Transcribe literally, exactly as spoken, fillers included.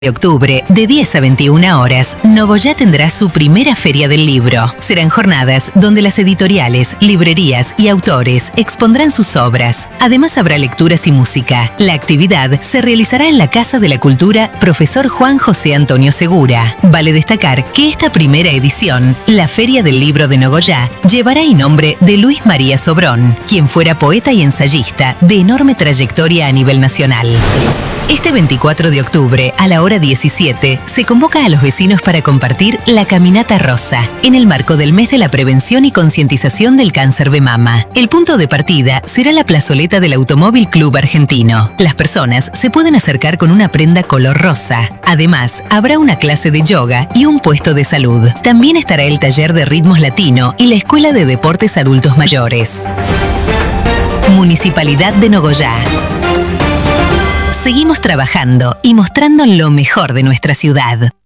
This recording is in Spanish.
De octubre, de diez a veintiuna horas, Nogoyá tendrá su primera Feria del Libro. Serán jornadas donde las editoriales, librerías y autores expondrán sus obras. Además habrá lecturas y música. La actividad se realizará en la Casa de la Cultura Profesor Juan José Antonio Segura. Vale destacar que esta primera edición, la Feria del Libro de Nogoyá, llevará el nombre de Luis María Sobrón, quien fuera poeta y ensayista de enorme trayectoria a nivel nacional. Este veinticuatro de octubre, a la hora diecisiete, se convoca a los vecinos para compartir la Caminata Rosa, en el marco del mes de la prevención y concientización del cáncer de mama. El punto de partida será la plazoleta del Automóvil Club Argentino. Las personas se pueden acercar con una prenda color rosa. Además, habrá una clase de yoga y un puesto de salud. También estará el taller de ritmos latino y la Escuela de Deportes Adultos Mayores. Municipalidad de Nogoyá. Seguimos trabajando y mostrando lo mejor de nuestra ciudad.